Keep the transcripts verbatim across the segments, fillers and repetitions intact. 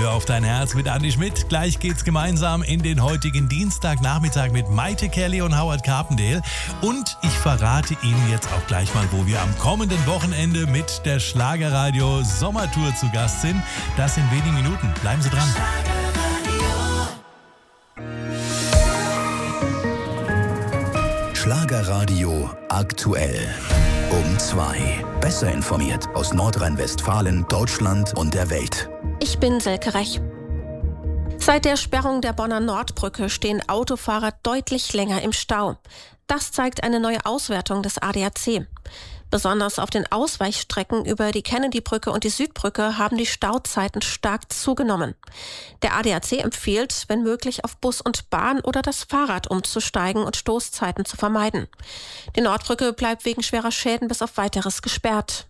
Hör auf dein Herz mit Andi Schmidt. Gleich geht's gemeinsam in den heutigen Dienstagnachmittag mit Maite Kelly und Howard Carpendale. Und ich verrate Ihnen jetzt auch gleich mal, wo wir am kommenden Wochenende mit der Schlagerradio Sommertour zu Gast sind. Das in wenigen Minuten. Bleiben Sie dran. Schlagerradio aktuell. Um zwei. Besser informiert aus Nordrhein-Westfalen, Deutschland und der Welt. Ich bin Selke Rech. Seit der Sperrung der Bonner Nordbrücke stehen Autofahrer deutlich länger im Stau. Das zeigt eine neue Auswertung des A D A C. Besonders auf den Ausweichstrecken über die Kennedy-Brücke und die Südbrücke haben die Stauzeiten stark zugenommen. Der A D A C empfiehlt, wenn möglich auf Bus und Bahn oder das Fahrrad umzusteigen und Stoßzeiten zu vermeiden. Die Nordbrücke bleibt wegen schwerer Schäden bis auf Weiteres gesperrt.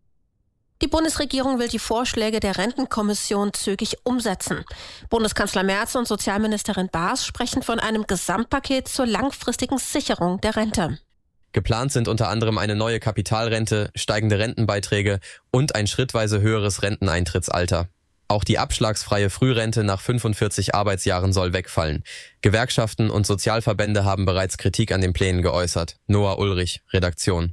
Die Bundesregierung will die Vorschläge der Rentenkommission zügig umsetzen. Bundeskanzler Merz und Sozialministerin Baas sprechen von einem Gesamtpaket zur langfristigen Sicherung der Rente. Geplant sind unter anderem eine neue Kapitalrente, steigende Rentenbeiträge und ein schrittweise höheres Renteneintrittsalter. Auch die abschlagsfreie Frührente nach fünfundvierzig Arbeitsjahren soll wegfallen. Gewerkschaften und Sozialverbände haben bereits Kritik an den Plänen geäußert. Noah Ulrich, Redaktion.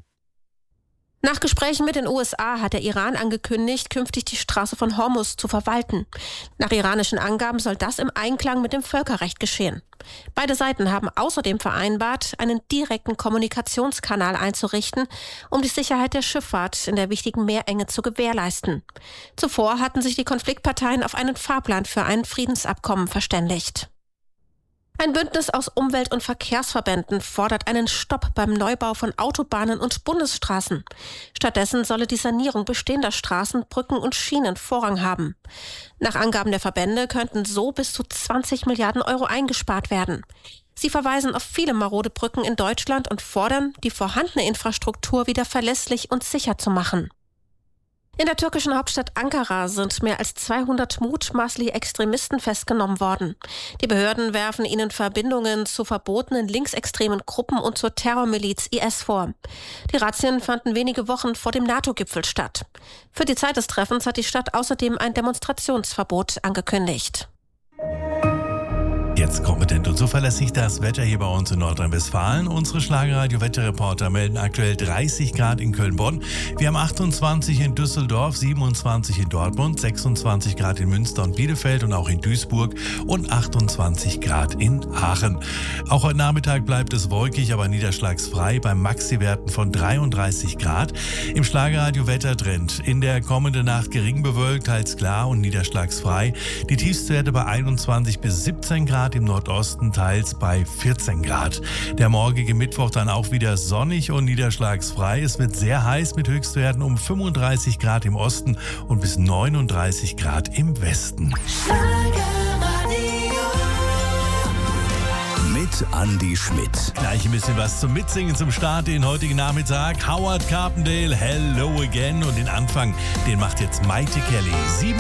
Nach Gesprächen mit den U S A hat der Iran angekündigt, künftig die Straße von Hormuz zu verwalten. Nach iranischen Angaben soll das im Einklang mit dem Völkerrecht geschehen. Beide Seiten haben außerdem vereinbart, einen direkten Kommunikationskanal einzurichten, um die Sicherheit der Schifffahrt in der wichtigen Meerenge zu gewährleisten. Zuvor hatten sich die Konfliktparteien auf einen Fahrplan für ein Friedensabkommen verständigt. Ein Bündnis aus Umwelt- und Verkehrsverbänden fordert einen Stopp beim Neubau von Autobahnen und Bundesstraßen. Stattdessen solle die Sanierung bestehender Straßen, Brücken und Schienen Vorrang haben. Nach Angaben der Verbände könnten so bis zu zwanzig Milliarden Euro eingespart werden. Sie verweisen auf viele marode Brücken in Deutschland und fordern, die vorhandene Infrastruktur wieder verlässlich und sicher zu machen. In der türkischen Hauptstadt Ankara sind mehr als zweihundert mutmaßliche Extremisten festgenommen worden. Die Behörden werfen ihnen Verbindungen zu verbotenen linksextremen Gruppen und zur Terrormiliz I S vor. Die Razzien fanden wenige Wochen vor dem NATO-Gipfel statt. Für die Zeit des Treffens hat die Stadt außerdem ein Demonstrationsverbot angekündigt. Jetzt kompetent und zuverlässig das Wetter hier bei uns in Nordrhein-Westfalen. Unsere Schlagerradio-Wetterreporter melden aktuell dreißig Grad in Köln-Bonn. Wir haben achtundzwanzig in Düsseldorf, siebenundzwanzig in Dortmund, sechsundzwanzig Grad in Münster und Bielefeld und auch in Duisburg und achtundzwanzig Grad in Aachen. Auch heute Nachmittag bleibt es wolkig, aber niederschlagsfrei bei Maxi-Werten von dreiunddreißig Grad. Im Schlagerradio-Wettertrend in der kommenden Nacht gering bewölkt, teils klar und niederschlagsfrei. Die Tiefstwerte bei einundzwanzig bis siebzehn Grad. Im Nordosten teils bei vierzehn Grad. Der morgige Mittwoch dann auch wieder sonnig und niederschlagsfrei. Es wird sehr heiß mit Höchstwerten um fünfunddreißig Grad im Osten und bis neununddreißig Grad im Westen. Mit Andi Schmidt. Gleich ein bisschen was zum Mitsingen zum Start den heutigen Nachmittag. Howard Carpendale, Hello Again. Und den Anfang, den macht jetzt Maite Kelly. Sieben